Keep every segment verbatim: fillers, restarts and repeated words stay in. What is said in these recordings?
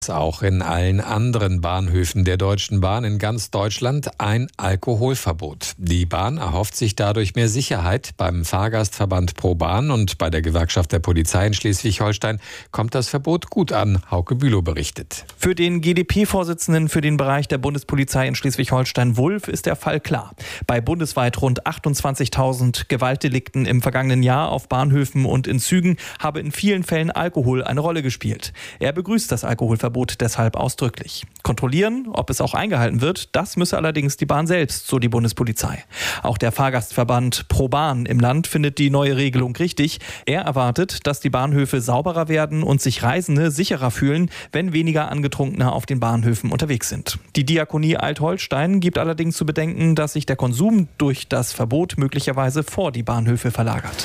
Auch in allen anderen Bahnhöfen der Deutschen Bahn in ganz Deutschland ein Alkoholverbot. Die Bahn erhofft sich dadurch mehr Sicherheit. Beim Fahrgastverband ProBahn und bei der Gewerkschaft der Polizei in Schleswig-Holstein kommt das Verbot gut an. Hauke Bülow berichtet. Für den G d P-Vorsitzenden für den Bereich der Bundespolizei in Schleswig-Holstein, Wulff, ist der Fall klar. Bei bundesweit rund achtundzwanzigtausend Gewaltdelikten im vergangenen Jahr auf Bahnhöfen und in Zügen habe in vielen Fällen Alkohol eine Rolle gespielt. Er begrüßt das Alkoholverbot deshalb ausdrücklich. Kontrollieren, ob es auch eingehalten wird, das müsse allerdings die Bahn selbst, so die Bundespolizei. Auch der Fahrgastverband ProBahn im Land findet die neue Regelung richtig. Er erwartet, dass die Bahnhöfe sauberer werden und sich Reisende sicherer fühlen, wenn weniger Angetrunkene auf den Bahnhöfen unterwegs sind. Die Diakonie Alt-Holstein gibt allerdings zu bedenken, dass sich der Konsum durch das Verbot möglicherweise vor die Bahnhöfe verlagert.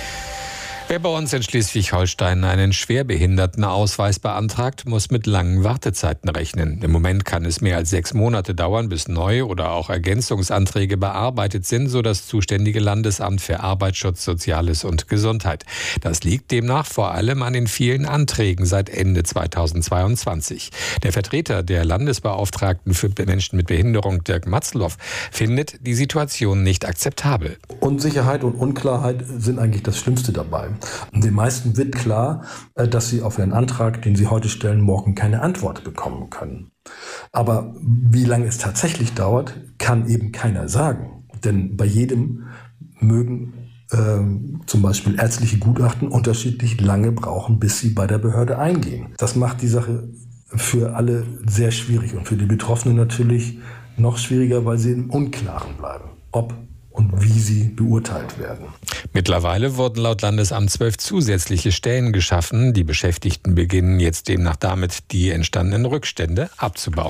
Wer bei uns in Schleswig-Holstein einen Schwerbehindertenausweis beantragt, muss mit langen Wartezeiten rechnen. Im Moment kann es mehr als sechs Monate dauern, bis neue oder auch Ergänzungsanträge bearbeitet sind, so das zuständige Landesamt für Arbeitsschutz, Soziales und Gesundheit. Das liegt demnach vor allem an den vielen Anträgen seit Ende zweitausendzweiundzwanzig. Der Vertreter der Landesbeauftragten für Menschen mit Behinderung, Dirk Matzloff, findet die Situation nicht akzeptabel. Unsicherheit und Unklarheit sind eigentlich das Schlimmste dabei. Und den meisten wird klar, dass sie auf ihren Antrag, den sie heute stellen, morgen keine Antwort bekommen können. Aber wie lange es tatsächlich dauert, kann eben keiner sagen. Denn bei jedem mögen äh, zum Beispiel ärztliche Gutachten unterschiedlich lange brauchen, bis sie bei der Behörde eingehen. Das macht die Sache für alle sehr schwierig und für die Betroffenen natürlich noch schwieriger, weil sie im Unklaren bleiben, ob und wie sie beurteilt werden. Mittlerweile wurden laut Landesamt zwölf zusätzliche Stellen geschaffen. Die Beschäftigten beginnen jetzt demnach damit, die entstandenen Rückstände abzubauen.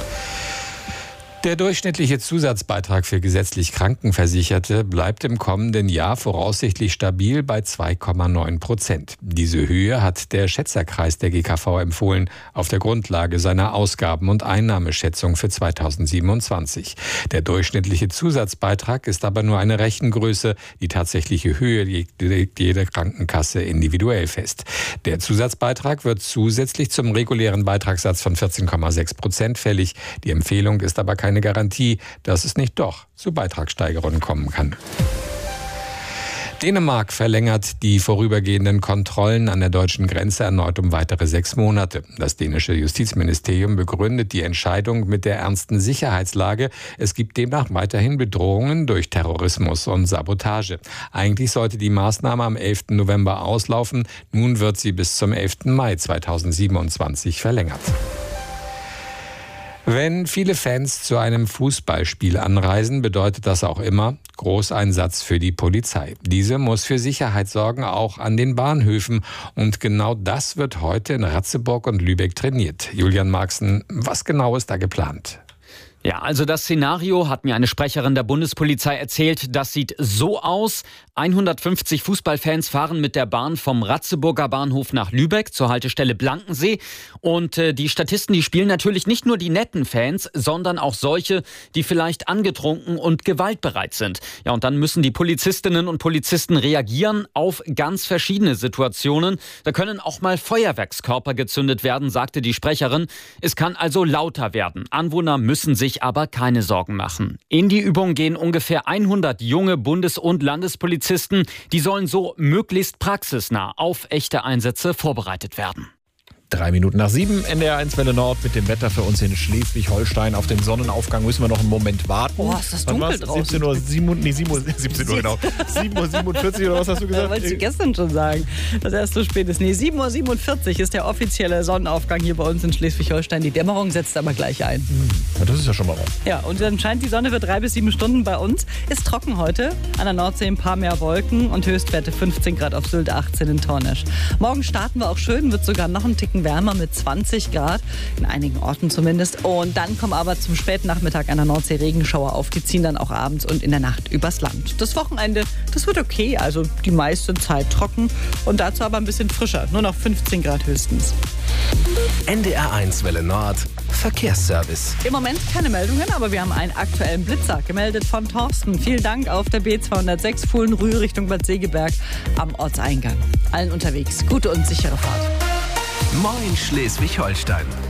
Der durchschnittliche Zusatzbeitrag für gesetzlich Krankenversicherte bleibt im kommenden Jahr voraussichtlich stabil bei zwei Komma neun Prozent. Diese Höhe hat der Schätzerkreis der G K V empfohlen, auf der Grundlage seiner Ausgaben- und Einnahmeschätzung für zweitausendsiebenundzwanzig. Der durchschnittliche Zusatzbeitrag ist aber nur eine Rechengröße. Die tatsächliche Höhe legt jede Krankenkasse individuell fest. Der Zusatzbeitrag wird zusätzlich zum regulären Beitragssatz von vierzehn Komma sechs Prozent fällig. Die Empfehlung ist aber keine Eine Garantie, dass es nicht doch zu Beitragssteigerungen kommen kann. Dänemark verlängert die vorübergehenden Kontrollen an der deutschen Grenze erneut um weitere sechs Monate. Das dänische Justizministerium begründet die Entscheidung mit der ernsten Sicherheitslage. Es gibt demnach weiterhin Bedrohungen durch Terrorismus und Sabotage. Eigentlich sollte die Maßnahme am elften November auslaufen. Nun wird sie bis zum elften Mai zweitausendsiebenundzwanzig verlängert. Wenn viele Fans zu einem Fußballspiel anreisen, bedeutet das auch immer Großeinsatz für die Polizei. Diese muss für Sicherheit sorgen, auch an den Bahnhöfen. Und genau das wird heute in Ratzeburg und Lübeck trainiert. Julian Marxen, was genau ist da geplant? Ja, also das Szenario, hat mir eine Sprecherin der Bundespolizei erzählt, das sieht so aus. hundertfünfzig Fußballfans fahren mit der Bahn vom Ratzeburger Bahnhof nach Lübeck zur Haltestelle Blankensee. Und äh, die Statisten, die spielen natürlich nicht nur die netten Fans, sondern auch solche, die vielleicht angetrunken und gewaltbereit sind. Ja, und dann müssen die Polizistinnen und Polizisten reagieren auf ganz verschiedene Situationen. Da können auch mal Feuerwerkskörper gezündet werden, sagte die Sprecherin. Es kann also lauter werden. Anwohner müssen sich aber keine Sorgen machen. In die Übung gehen ungefähr hundert junge Bundes- und Landespolizisten. Die sollen so möglichst praxisnah auf echte Einsätze vorbereitet werden. Drei Minuten nach sieben, N D R eins Welle Nord mit dem Wetter für uns in Schleswig-Holstein. Auf den Sonnenaufgang müssen wir noch einen Moment warten. Boah, ist das dunkel draußen. siebzehn Uhr, sieben, nee, sieben Uhr, siebzehn Uhr, genau. sieben Uhr siebenundvierzig oder was hast du gesagt? Ja, wolltest du gestern schon sagen. Das ist erst so spät ist. Nee, sieben Uhr siebenundvierzig ist der offizielle Sonnenaufgang hier bei uns in Schleswig-Holstein. Die Dämmerung setzt aber gleich ein. Ja, das ist ja schon mal was. Ja, und dann scheint die Sonne für drei bis sieben Stunden bei uns. Ist trocken heute. An der Nordsee ein paar mehr Wolken und Höchstwerte fünfzehn Grad auf Sylt, achtzehn in Tornesch. Morgen starten wir auch schön, wird sogar noch einen Ticken wärmer mit zwanzig Grad, in einigen Orten zumindest. Und dann kommen aber zum späten Nachmittag an der Nordsee Regenschauer auf. Die ziehen dann auch abends und in der Nacht übers Land. Das Wochenende, das wird okay, also die meiste Zeit trocken und dazu aber ein bisschen frischer. Nur noch fünfzehn Grad höchstens. N D R eins Welle Nord, Verkehrsservice. Im Moment keine Meldungen, aber wir haben einen aktuellen Blitzer gemeldet von Thorsten. Vielen Dank auf der B zweihundertsechs Fuhlen-Rühl Richtung Bad Segeberg am Ortseingang. Allen unterwegs gute und sichere Fahrt. Moin Schleswig-Holstein.